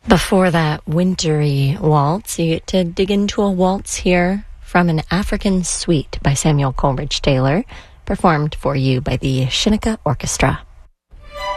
Before that wintry waltz, you get to dig into a waltz here from an African Suite by Samuel Coleridge Taylor, performed for you by the Shinnecock Orchestra.